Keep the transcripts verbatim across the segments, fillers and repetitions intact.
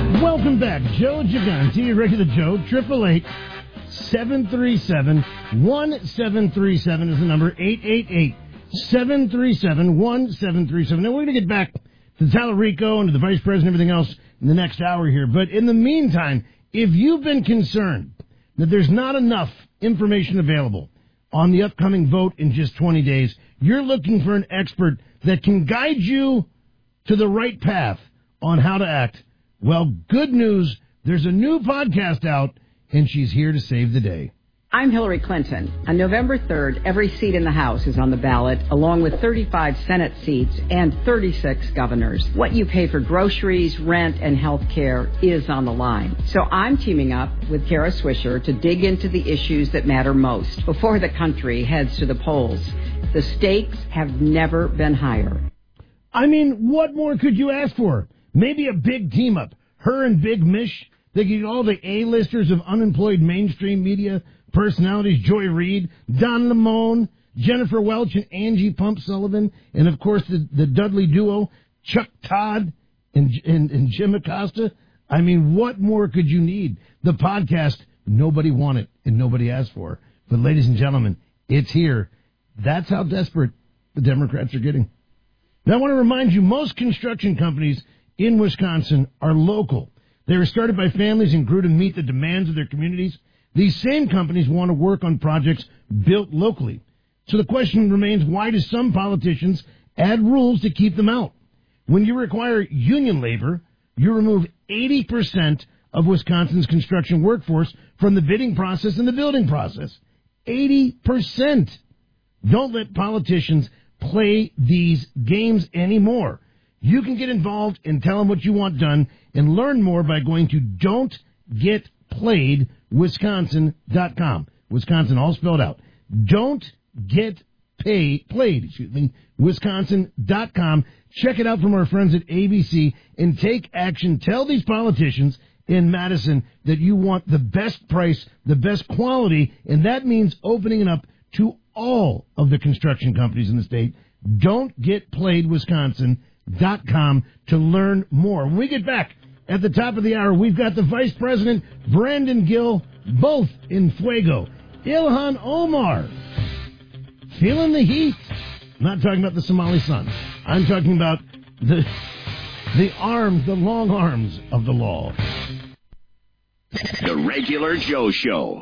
Welcome back. Joe Gigante, regular Joe, triple eight seven three seven one seven three seven is the number, eight eight eight seven three seven one seven three seven. Now, we're going to get back to Tallarico and to the Vice President and everything else in the next hour here. But in the meantime, if you've been concerned that there's not enough information available on the upcoming vote in just twenty days, you're looking for an expert that can guide you to the right path on how to act. Well, good news. There's a new podcast out, and she's here to save the day. I'm Hillary Clinton. On November third, every seat in the House is on the ballot, along with thirty-five Senate seats and thirty-six governors. What you pay for groceries, rent, and health care is on the line. So I'm teaming up with Kara Swisher to dig into the issues that matter most before the country heads to the polls. The stakes have never been higher. I mean, what more could you ask for? Maybe a big team-up. Her and Big Mish. They get all the A-listers of unemployed mainstream media personalities, Joy Reid, Don Lemon, Jennifer Welch, and Angie Pump Sullivan, and, of course, the, the Dudley duo, Chuck Todd and, and, and Jim Acosta. I mean, what more could you need? The podcast nobody wanted and nobody asked for. But, ladies and gentlemen, it's here. That's how desperate the Democrats are getting. Now, I want to remind you, most construction companies in Wisconsin are local. They were started by families and grew to meet the demands of their communities. These same companies want to work on projects built locally. So the question remains, why do some politicians add rules to keep them out? When you require union labor, you remove eighty percent of Wisconsin's construction workforce from the bidding process and the building process. eighty percent. Don't let politicians play these games anymore. You can get involved and tell them what you want done and learn more by going to don't get played wisconsin dot com. Wisconsin all spelled out. Don't get pay, played, excuse me, wisconsin dot com. Check it out from our friends at A B C and take action. Tell these politicians in Madison that you want the best price, the best quality, and that means opening it up to all of the construction companies in the state. Don't get played wisconsin dot com to learn more. When we get back at the top of the hour, we've got the Vice President, Brandon Gill, both in Fuego. Ilhan Omar, feeling the heat. I'm not talking about the Somali sun. I'm talking about the the arms, the long arms of the law. The Regular Joe Show.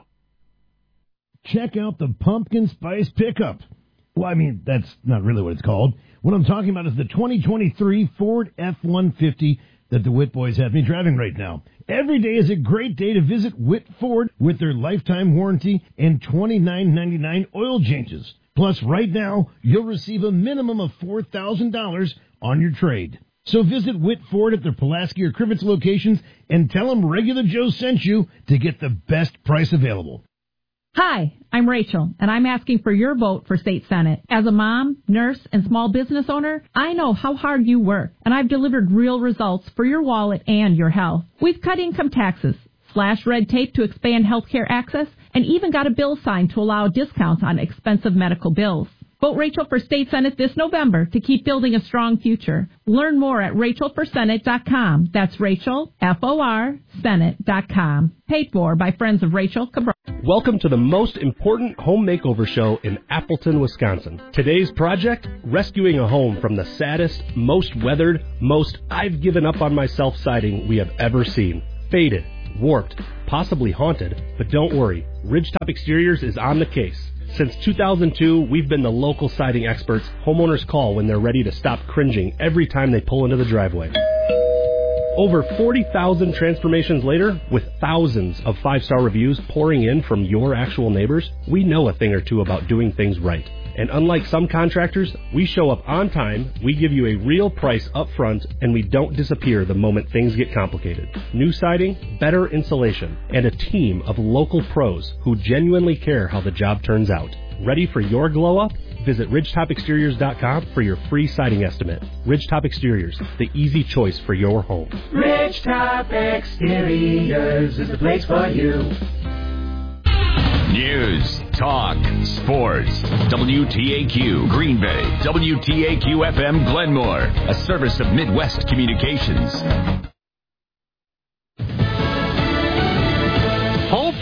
Check out the pumpkin spice pickup. Well, I mean, that's not really what it's called. What I'm talking about is the twenty twenty-three Ford F one fifty that the Witt boys have me driving right now. Every day is a great day to visit Witt Ford with their lifetime warranty and twenty-nine ninety-nine oil changes. Plus, right now, you'll receive a minimum of four thousand dollars on your trade. So visit Witt Ford at their Pulaski or Crivets locations and tell them Regular Joe sent you to get the best price available. Hi, I'm Rachel, and I'm asking for your vote for state senate. As a mom, nurse, and small business owner, I know how hard you work, and I've delivered real results for your wallet and your health. We've cut income taxes, slashed red tape to expand health care access, and even got a bill signed to allow discounts on expensive medical bills. Vote Rachel for state senate this November to keep building a strong future. Learn more at rachel for senate dot com. That's Rachel, F O R, Senate dot com. Paid for by Friends of Rachel Cabral. Welcome to the most important home makeover show in Appleton, Wisconsin. Today's project, rescuing a home from the saddest, most weathered, most I've given up on myself siding we have ever seen. Faded, warped, possibly haunted, but don't worry, Ridgetop Exteriors is on the case. Since two thousand two, we've been the local siding experts homeowners call when they're ready to stop cringing every time they pull into the driveway. Over forty thousand transformations later, with thousands of five-star reviews pouring in from your actual neighbors, we know a thing or two about doing things right. And unlike some contractors, we show up on time, we give you a real price up front, and we don't disappear the moment things get complicated. New siding, better insulation, and a team of local pros who genuinely care how the job turns out. Ready for your glow-up? Visit ridgetop exteriors dot com for your free siding estimate. Ridgetop Exteriors, the easy choice for your home. Ridgetop Exteriors is the place for you. News, talk, sports. W T A Q Green Bay. W T A Q F M Glenmore. A service of Midwest Communications.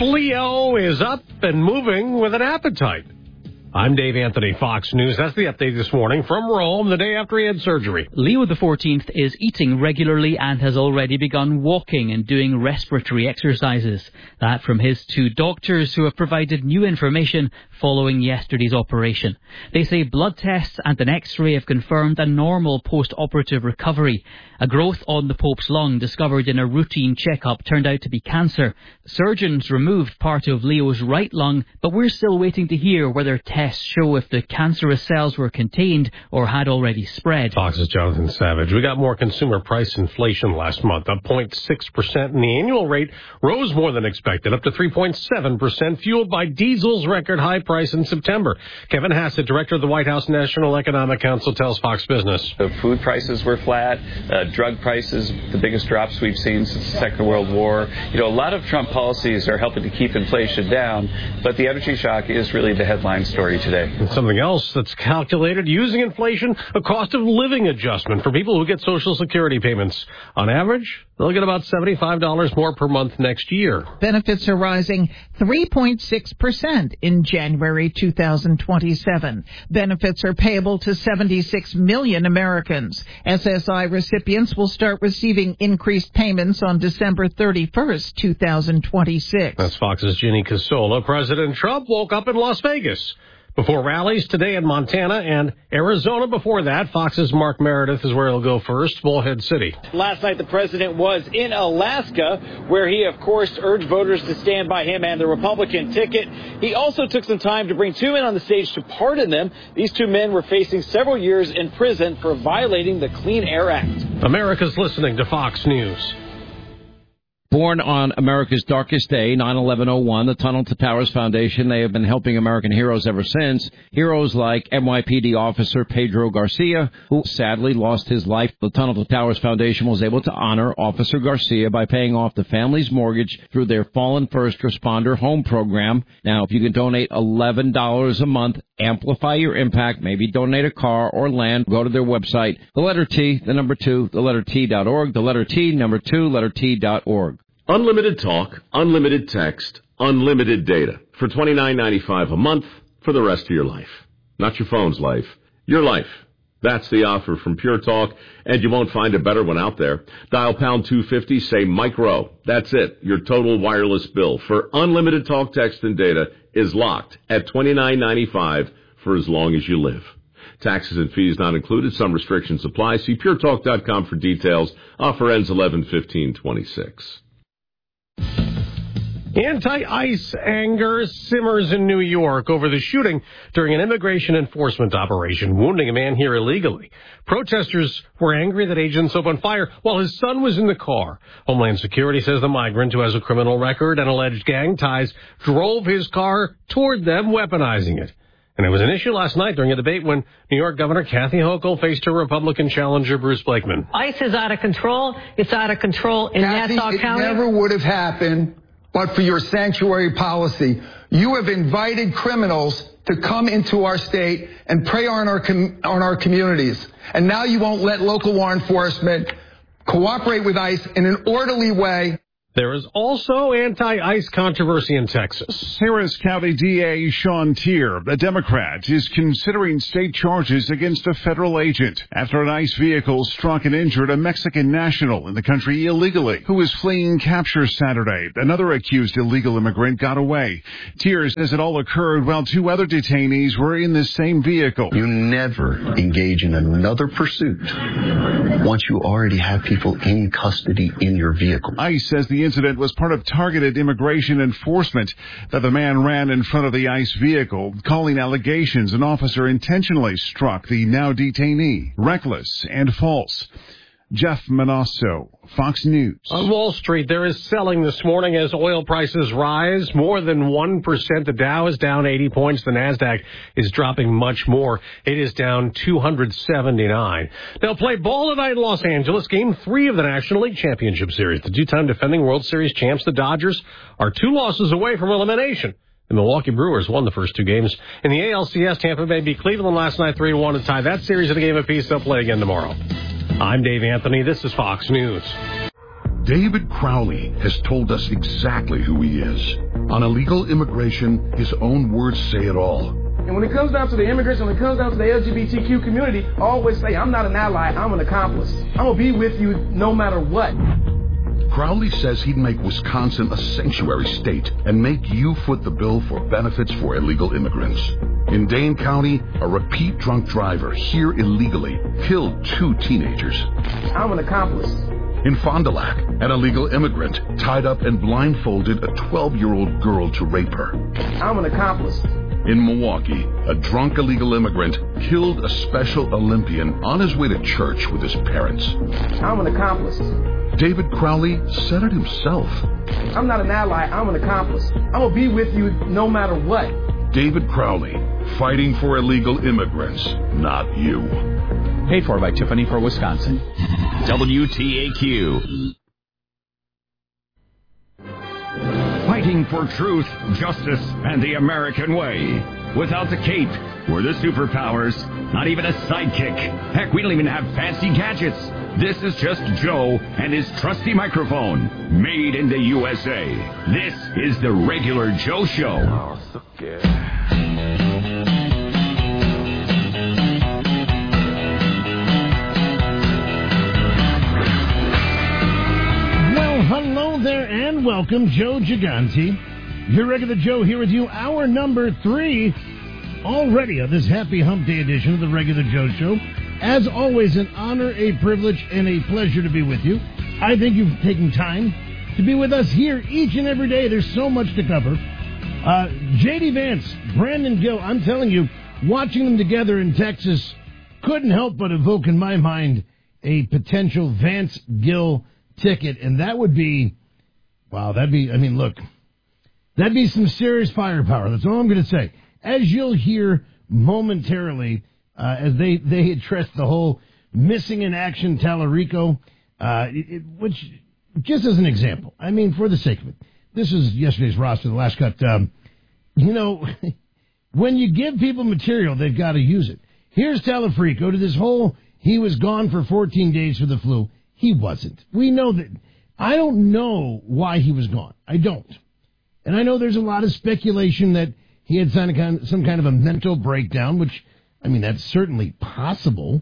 Leo is up and moving with an appetite. I'm Dave Anthony, Fox News. That's the update this morning from Rome, the day after he had surgery. Leo the fourteenth is eating regularly and has already begun walking and doing respiratory exercises. That from his two doctors who have provided new information following yesterday's operation. They say blood tests and an X-ray have confirmed a normal post-operative recovery. A growth on the Pope's lung discovered in a routine checkup turned out to be cancer. Surgeons removed part of Leo's right lung, but we're still waiting to hear whether tests show if the cancerous cells were contained or had already spread. Fox's Jonathan Savage. We got more consumer price inflation last month, up zero point six percent, and the annual rate rose more than expected, up to three point seven percent, fueled by diesel's record high price in September. Kevin Hassett, director of the White House National Economic Council, tells Fox Business. The food prices were flat, uh, drug prices, the biggest drops we've seen since the Second World War. You know, a lot of Trump policies are helping to keep inflation down, but the energy shock is really the headline story today. And something else that's calculated using inflation, a cost of living adjustment for people who get Social Security payments. On average, they'll get about seventy-five dollars more per month next year. Benefits are rising three point six percent in January two thousand twenty-seven. Benefits are payable to seventy-six million Americans. S S I recipients will start receiving increased payments on December thirty-first, two thousand twenty-six. That's Fox's Ginny Casola. President Trump woke up in Las Vegas before rallies today in Montana and Arizona. Before that, Fox's Mark Meredith is where he'll go first, Bullhead City. Last night, the president was in Alaska, where he, of course, urged voters to stand by him and the Republican ticket. He also took some time to bring two men on the stage to pardon them. These two men were facing several years in prison for violating the Clean Air Act. America's listening to Fox News. Born on America's darkest day, nine eleven oh one, the Tunnel to Towers Foundation, they have been helping American heroes ever since. Heroes like N Y P D officer Pedro Garcia, who sadly lost his life. The Tunnel to Towers Foundation was able to honor Officer Garcia by paying off the family's mortgage through their Fallen First Responder Home Program. Now, if you can donate eleven dollars a month, amplify your impact, maybe donate a car or land, go to their website, the letter T, the number two, the letter T dot org, the letter T, number two, letter T dot org. Unlimited talk, unlimited text, unlimited data for twenty-nine ninety-five a month for the rest of your life. Not your phone's life, your life. That's the offer from Pure Talk, and you won't find a better one out there. Dial pound two fifty, say micro. That's it. Your total wireless bill for unlimited talk, text, and data is locked at twenty-nine ninety-five for as long as you live. Taxes and fees not included. Some restrictions apply. See pure talk dot com for details. Offer ends eleven fifteen twenty-six. Anti-ICE anger simmers in New York over the shooting during an immigration enforcement operation, wounding a man here illegally. Protesters were angry that agents opened fire while his son was in the car. Homeland Security says the migrant, who has a criminal record and alleged gang ties, drove his car toward them, weaponizing it. And it was an issue last night during a debate when New York Governor Kathy Hochul faced her Republican challenger, Bruce Blakeman. ICE is out of control. It's out of control in Kathy, Nassau it County. It never would have happened but for your sanctuary policy. You have invited criminals to come into our state and prey on our com- on our communities. And now you won't let local law enforcement cooperate with ICE in an orderly way. There is also anti-ICE controversy in Texas. Harris County D A Sean Tier, a Democrat, is considering state charges against a federal agent after an ICE vehicle struck and injured a Mexican national in the country illegally who was fleeing capture Saturday. Another accused illegal immigrant got away. Tier says it all occurred while two other detainees were in the same vehicle. You never engage in another pursuit once you already have people in custody in your vehicle. ICE says the incident was part of targeted immigration enforcement, that the man ran in front of the ICE vehicle, calling allegations an officer intentionally struck the now detainee reckless and false. Jeff Manasso, Fox News. On Wall Street, there is selling this morning as oil prices rise more than one percent. The Dow is down eighty points. The NASDAQ is dropping much more. It is down two hundred seventy-nine. They'll play ball tonight in Los Angeles, game three of the National League Championship Series. The two-time defending World Series champs, the Dodgers, are two losses away from elimination. The Milwaukee Brewers won the first two games. In the A L C S, Tampa Bay beat Cleveland last night three to one to tie that series at a game apiece. They'll play again tomorrow. I'm Dave Anthony. This is Fox News. David Crowley has told us exactly who he is. On illegal immigration, his own words say it all. And when it comes down to the immigrants, when it comes down to the L G B T Q community, I always say, I'm not an ally, I'm an accomplice. I'm going to be with you no matter what. Crowley says he'd make Wisconsin a sanctuary state and make you foot the bill for benefits for illegal immigrants. In Dane County, a repeat drunk driver here illegally killed two teenagers. I'm an accomplice. In Fond du Lac, an illegal immigrant tied up and blindfolded a twelve-year-old girl to rape her. I'm an accomplice. In Milwaukee, a drunk illegal immigrant killed a Special Olympian on his way to church with his parents. I'm an accomplice. David Crowley said it himself. I'm not an ally, I'm an accomplice. I'm going to be with you no matter what. David Crowley, fighting for illegal immigrants, not you. Paid for by Tiffany for Wisconsin. W T A Q. Fighting for truth, justice, and the American way. Without the cape or the superpowers, not even a sidekick. Heck, we don't even have fancy gadgets. This is just Joe and his trusty microphone, made in the U S A. This is the Regular Joe Show. Oh, so good. Hello there and welcome, Joe Gigante. Your regular Joe here with you, hour number three, already on this happy hump day edition of the Regular Joe Show. As always, an honor, a privilege, and a pleasure to be with you. I think you've taken time to be with us here each and every day. There's so much to cover. Uh, J D Vance, Brandon Gill, I'm telling you, watching them together in Texas couldn't help but evoke in my mind a potential Vance-Gill ticket, and that would be, wow, that'd be, I mean, look, that'd be some serious firepower. That's all I'm going to say. As you'll hear momentarily, uh, as they, they address the whole missing in action Tallarico, uh, it, it, which, just as an example, I mean, for the sake of it, this is yesterday's roster, the last cut. Um, you know, when you give people material, they've got to use it. Here's Tallarico to this whole, he was gone for fourteen days for the flu. He wasn't. We know that. I don't know why he was gone. I don't. And I know there's a lot of speculation that he had some kind of, some kind of a mental breakdown, which, I mean, that's certainly possible.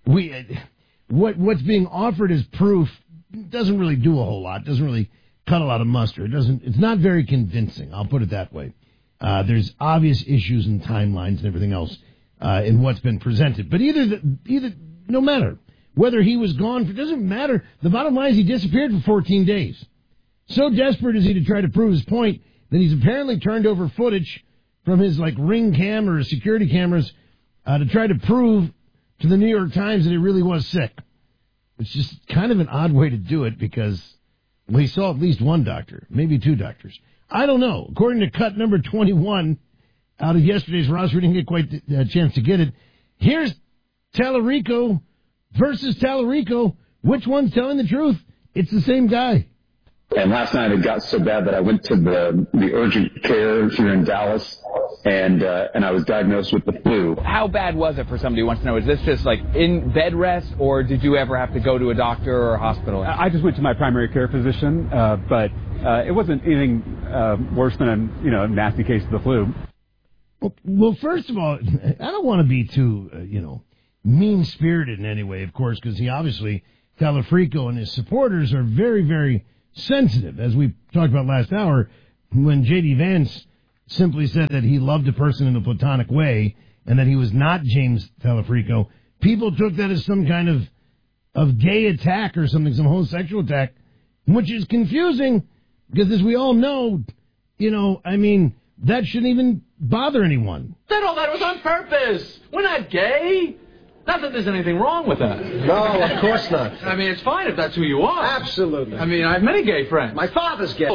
We, what what's being offered as proof doesn't really do a whole lot. Doesn't really cut a lot of mustard. It doesn't. It's not very convincing. I'll put it that way. Uh, there's obvious issues and timelines and everything else uh, in what's been presented. But either the, either no matter. Whether he was gone, it doesn't matter. The bottom line is he disappeared for fourteen days. So desperate is he to try to prove his point that he's apparently turned over footage from his, like, Ring cam or security cameras uh, to try to prove to the New York Times that he really was sick. It's just kind of an odd way to do it because well, he saw at least one doctor, maybe two doctors. I don't know. According to cut number twenty-one out of yesterday's roster, we didn't get quite a chance to get it. Here's Tallarico versus Tallarico. Which one's telling the truth? It's the same guy. And last night it got so bad that I went to the the urgent care here in Dallas, and uh, and I was diagnosed with the flu. How bad was it for somebody who wants to know? Is this just like in bed rest, or did you ever have to go to a doctor or a hospital? I just went to my primary care physician, uh, but uh, it wasn't anything uh, worse than a you know nasty case of the flu. Well, well first of all, I don't want to be too uh, you know. mean-spirited in any way, of course, because he obviously, Tallarico and his supporters are very, very sensitive. As we talked about last hour, when J D Vance simply said that he loved a person in a platonic way and that he was not James Tallarico, people took that as some kind of, of gay attack or something, some homosexual attack, which is confusing because, as we all know, you know, I mean, that shouldn't even bother anyone. Said all that was on purpose. We're not gay. Not that there's anything wrong with that. No, of course not. I mean, it's fine if that's who you are. Absolutely. I mean, I have many gay friends. My father's gay.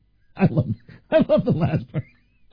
I love, I love the last part.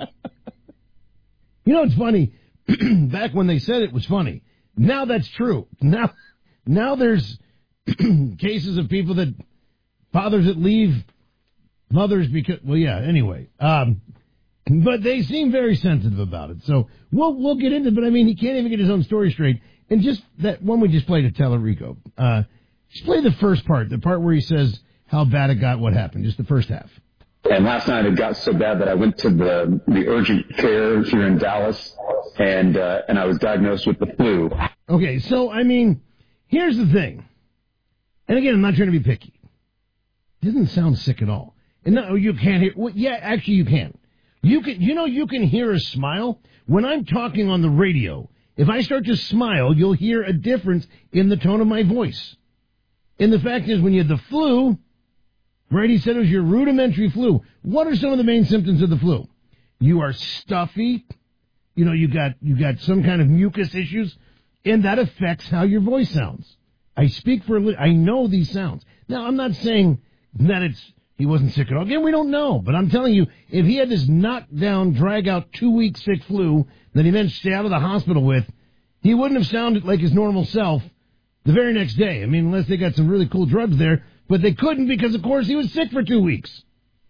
You know, it's funny. Back when they said it was funny. Now that's true. Now, now there's cases of people that fathers that leave mothers because. Well, yeah. Anyway, um, but they seem very sensitive about it. So we'll we'll get into it. But I mean, he can't even get his own story straight. And just that one we just played at Tallarico. Uh, just play the first part, the part where he says how bad it got, what happened, just the first half. And last night it got so bad that I went to the the urgent care here in Dallas, and uh, and I was diagnosed with the flu. Okay, so, I mean, here's the thing. And again, I'm not trying to be picky. It doesn't sound sick at all. And no, you can't hear, well, yeah, actually you can. You can, you know, you can hear a smile. When I'm talking on the radio, if I start to smile, you'll hear a difference in the tone of my voice. And the fact is, when you had the flu, right, he said it was your rudimentary flu. What are some of the main symptoms of the flu? You are stuffy. You know, you got, you got some kind of mucus issues, and that affects how your voice sounds. I speak for a li- I know these sounds. Now, I'm not saying that it's, he wasn't sick at all. Again, we don't know, but I'm telling you, if he had this knockdown, drag-out, two-week sick flu that he meant to stay out of the hospital with, he wouldn't have sounded like his normal self the very next day. I mean, unless they got some really cool drugs there, but they couldn't because, of course, he was sick for two weeks.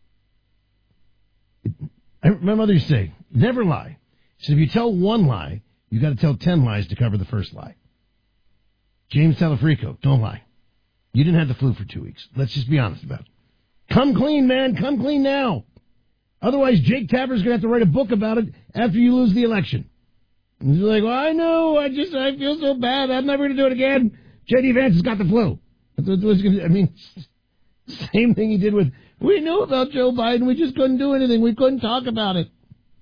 I, my mother used to say, never lie. She said, if you tell one lie, you got to tell ten lies to cover the first lie. James Talafrico, don't lie. You didn't have the flu for two weeks. Let's just be honest about it. Come clean, man. Come clean now. Otherwise, Jake Tapper's going to have to write a book about it after you lose the election. And he's like, well, I know. I just, I feel so bad. I'm never going to do it again. J D Vance has got the flu. That's what was gonna, I mean, same thing he did with, we knew about Joe Biden. We just couldn't do anything. We couldn't talk about it.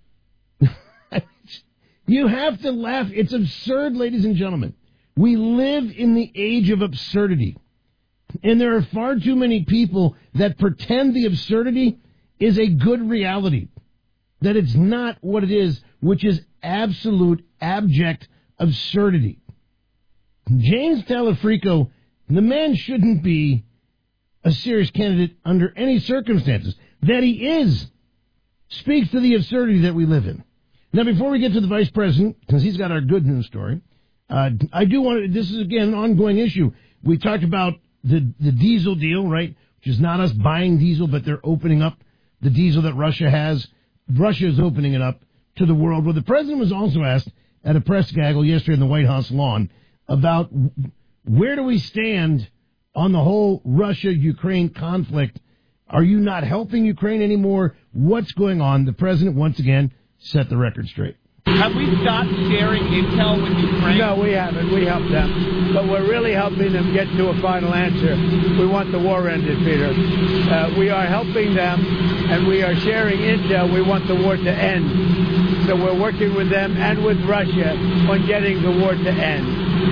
You have to laugh. It's absurd, ladies and gentlemen. We live in the age of absurdity. And there are far too many people that pretend the absurdity is a good reality. That it's not what it is, which is absolute, abject absurdity. James Talafrico, the man shouldn't be a serious candidate under any circumstances. That he is speaks to the absurdity that we live in. Now, before we get to the vice president, because he's got our good news story, uh, I do want to, this is, again, an ongoing issue. We talked about the, the diesel deal, right, which is not us buying diesel, but they're opening up the diesel that Russia has. Russia is opening it up to the world. Well, the president was also asked at a press gaggle yesterday in the White House lawn about where do we stand on the whole Russia-Ukraine conflict. Are you not helping Ukraine anymore? What's going on? The president, once again, set the record straight. Have we stopped sharing intel with Ukraine? No, we haven't. We helped them. But we're really helping them get to a final answer. We want the war ended, Peter. Uh, we are helping them, and we are sharing intel. We want the war to end. So we're working with them and with Russia on getting the war to end.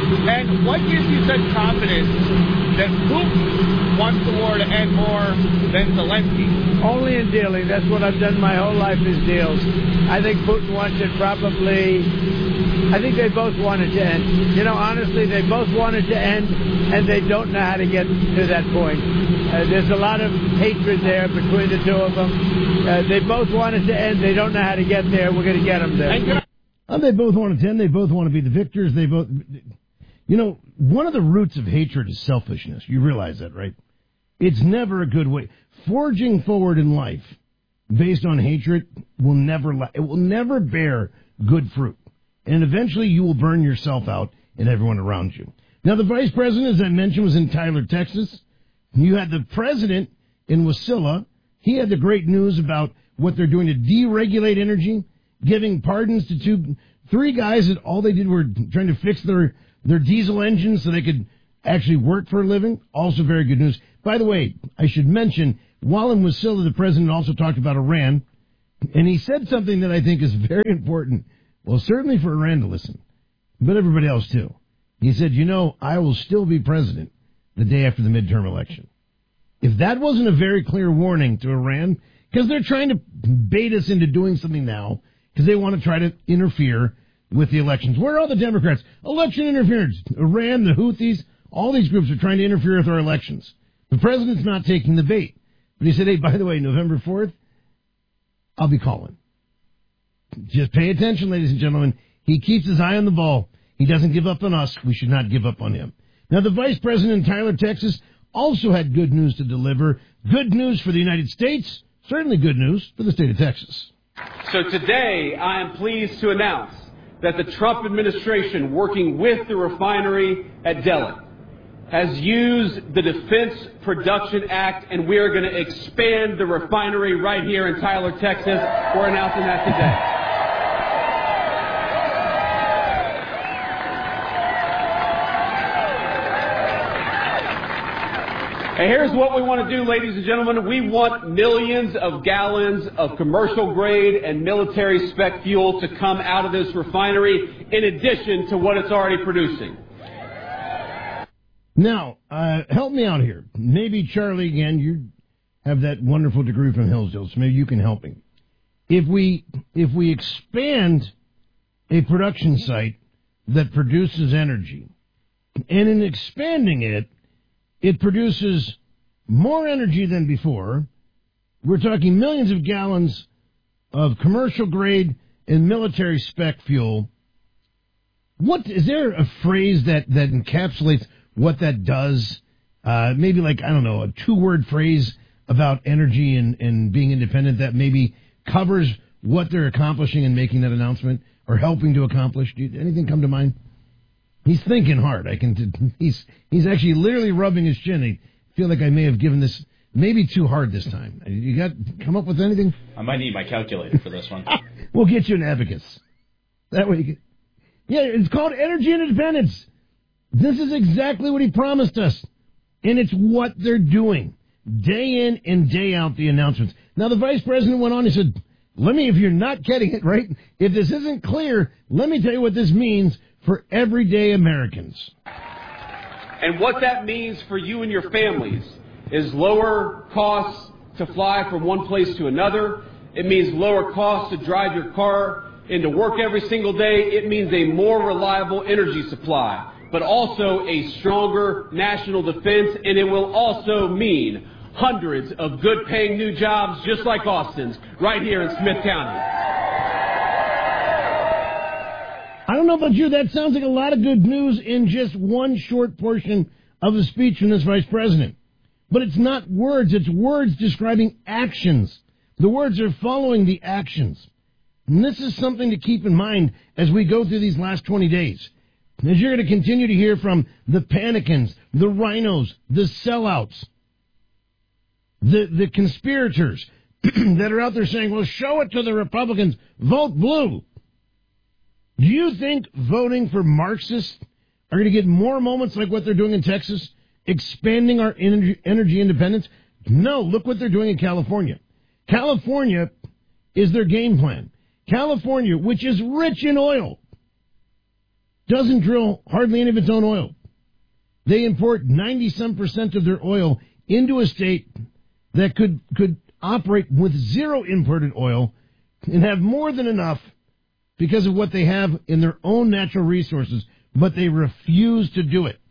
And what gives you such confidence that Putin wants the war to end more than Zelensky? Only in dealing. That's what I've done my whole life is deals. I think Putin wants it probably, I think they both want it to end. You know, honestly, they both want it to end, and they don't know how to get to that point. Uh, there's a lot of hatred there between the two of them. Uh, they both want it to end. They don't know how to get there. We're going to get them there. And they both want to end. They both want to be the victors. They both, you know, one of the roots of hatred is selfishness. You realize that, right? It's never a good way. Forging forward in life based on hatred will never, it will never bear good fruit. And eventually you will burn yourself out and everyone around you. Now, the vice president, as I mentioned, was in Tyler, Texas. You had the president in Wasilla. He had the great news about what they're doing to deregulate energy, giving pardons to two, three guys that all they did were trying to fix their, their diesel engines so they could actually work for a living. Also very good news. By the way, I should mention, while in Wasilla, the president also talked about Iran, and he said something that I think is very important. Well, certainly for Iran to listen, but everybody else too. He said, you know, I will still be president the day after the midterm election. If that wasn't a very clear warning to Iran, because they're trying to bait us into doing something now, because they want to try to interfere with the elections. Where are all the Democrats? Election interference. Iran, the Houthis, all these groups are trying to interfere with our elections. The president's not taking the bait. But he said, hey, by the way, November fourth, I'll be calling. Just pay attention, ladies and gentlemen. He keeps his eye on the ball. He doesn't give up on us. We should not give up on him. Now, the vice president in Tyler, Texas, also had good news to deliver. Good news for the United States. Certainly good news for the state of Texas. So today, I am pleased to announce that the Trump administration, working with the refinery at Delek, has used the Defense Production Act, and we are going to expand the refinery right here in Tyler, Texas. We're announcing that today. And here's what we want to do, ladies and gentlemen. We want millions of gallons of commercial grade and military spec fuel to come out of this refinery in addition to what it's already producing. Now, uh, help me out here. Maybe, Charlie, again, you have that wonderful degree from Hillsdale, so maybe you can help me. If we, if we expand a production site that produces energy, and in expanding it, it produces more energy than before. We're talking millions of gallons of commercial grade and military spec fuel. What is there a phrase that, that encapsulates what that does? Uh, maybe like, I don't know, a two-word phrase about energy and, and being independent that maybe covers what they're accomplishing in making that announcement or helping to accomplish. Do you, anything come to mind? He's thinking hard. I can. He's he's actually literally rubbing his chin. I feel like I may have given this maybe too hard this time. You got come up with anything? I might need my calculator for this one. We'll get you an abacus. That way, you can, yeah. It's called energy independence. This is exactly what he promised us, and it's what they're doing day in and day out. The announcements. Now the vice president went on. He said, "Let me, if you're not getting it right, if this isn't clear, let me tell you what this means for everyday Americans." And what that means for you and your families is lower costs to fly from one place to another. It means lower costs to drive your car into work every single day. It means a more reliable energy supply, but also a stronger national defense. And it will also mean hundreds of good-paying new jobs just like Austin's right here in Smith County. I don't know about you, that sounds like a lot of good news in just one short portion of the speech from this vice president. But it's not words, it's words describing actions. The words are following the actions. And this is something to keep in mind as we go through these last twenty days. As you're going to continue to hear from the panicans, the rhinos, the sellouts, the, the conspirators that are out there saying, well, show it to the Republicans, vote blue. Do you think voting for Marxists are going to get more moments like what they're doing in Texas, expanding our energy, energy independence? No, look what they're doing in California. California is their game plan. California, which is rich in oil, doesn't drill hardly any of its own oil. They import ninety-some percent of their oil into a state that could, could operate with zero imported oil and have more than enough because of what they have in their own natural resources, but they refuse to do it.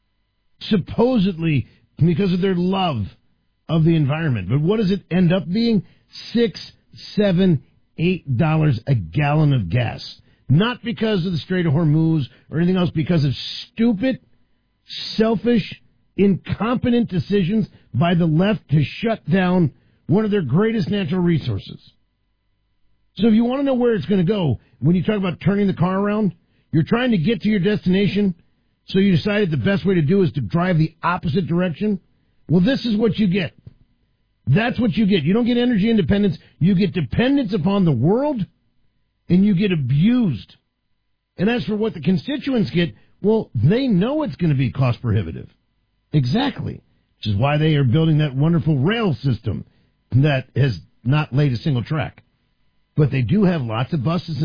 Supposedly because of their love of the environment. But what does it end up being? Six, seven, eight dollars a gallon of gas. Not because of the Strait of Hormuz or anything else, because of stupid, selfish, incompetent decisions by the left to shut down one of their greatest natural resources. So if you want to know where it's going to go, when you talk about turning the car around, you're trying to get to your destination, so you decided the best way to do is to drive the opposite direction. Well, this is what you get. That's what you get. You don't get energy independence. You get dependence upon the world, and you get abused. And as for what the constituents get, well, they know it's going to be cost prohibitive. Exactly. Which is why they are building that wonderful rail system that has not laid a single track. But they do have lots of buses and